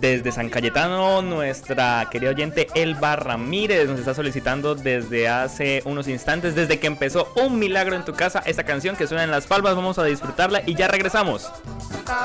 Desde San Cayetano, nuestra querida oyente Elba Ramírez nos está solicitando desde hace unos instantes, desde que empezó Un Milagro en tu Casa, esta canción que suena en Las Palmas. Vamos a disfrutarla y ya regresamos.